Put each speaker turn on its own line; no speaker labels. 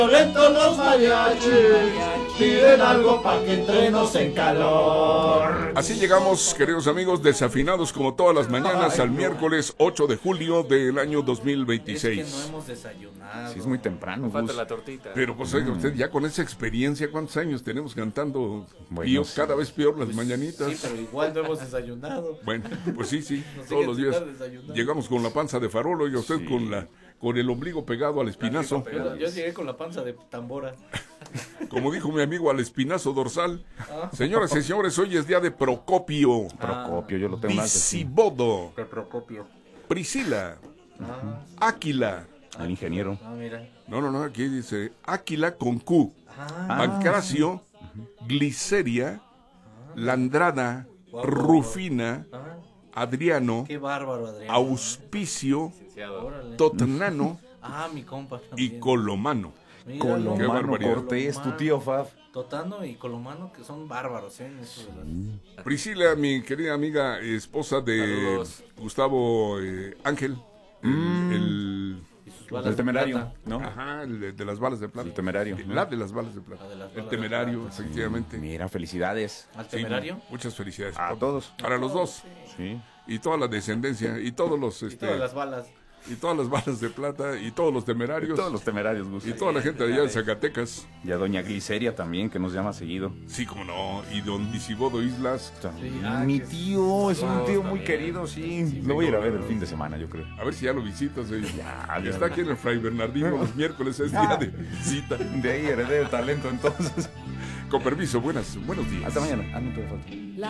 Violentos los mariachis, piden algo pa' que entremos en calor.
Así llegamos, queridos amigos, desafinados como todas las mañanas al miércoles 8 de julio del año 2026.
Es que no hemos desayunado.
Sí, es muy temprano,
Falta
Gus.
la tortita.
Pero pues oiga usted, ya con esa experiencia, ¿cuántos años tenemos cantando
Bueno,
cada vez peor las mañanitas?
Sí, pero igual no hemos desayunado.
Bueno, pues sí,
Nos
todos
siguen
los
sin
días
dar desayunar.
llegamos con la panza de farol, oiga usted, con el ombligo pegado al espinazo.
Yo llegué con la panza de tambora.
Como dijo mi amigo, al espinazo dorsal. Señoras y señores, hoy es día de Procopio,
Procopio, yo lo tengo más así.
Visibodo,
De Procopio.
Priscila, Áquila.
El ingeniero.
Mira.
No, aquí dice Áquila con Q, Pancracio, Gliceria, Landrada, Rufina, Adriano,
Qué bárbaro, Adrián.
Auspicio,
Órale.
Totnano
Mi compa
y
también.
Colomano.
Mira,
Qué
Colomano
barbaridad.
Cortés, tu tío Fab.
Totano y Colomano, que son bárbaros, ¿eh? En eso de las...
Priscila, mi querida amiga, esposa de
Saludos.
Gustavo Ángel, el
y sus balas
El
de
temerario,
plata.
¿no?
ajá, el de las balas de plata.
El temerario.
La de las balas de plata.
La de las
El
balas
temerario,
de plata.
efectivamente.
Mira, felicidades.
¿Al
Sí,
temerario?
muchas felicidades.
A todos.
Para los dos.
Sí.
Y toda la descendencia. Y todos los
Y todas las balas.
y todas las balas de plata. Y todos los temerarios.
Todos los temerarios, Gus.
Y toda la gente de allá de Zacatecas.
Y a doña Gliceria también, que nos llama seguido.
Sí, como no. Y don Visibodo Islas.
Mi
que
tío es un
todos
tío muy
también.
querido, sí. Lo voy a ir a ver el fin de semana, yo creo.
A ver si ya lo visitas.
Ya.
Está aquí en el Fray Bernardino los miércoles. Es día de visita.
De ahí heredé el talento, entonces.
Con permiso, buenos días.
Hasta mañana. No te falta.